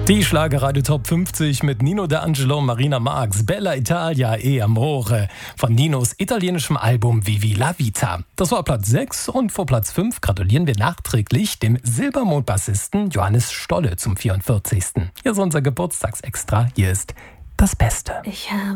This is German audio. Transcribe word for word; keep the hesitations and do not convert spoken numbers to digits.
Die Schlagerradio Top fünfzig mit Nino D'Angelo, Marina Marx, Bella Italia e Amore von Ninos italienischem Album Vivi la Vita. Das war Platz sechs und vor Platz fünf gratulieren wir nachträglich dem Silbermond-Bassisten Johannes Stolle zum vierundvierzigsten Hier ist unser Geburtstagsextra. Hier ist das Beste. Ich habe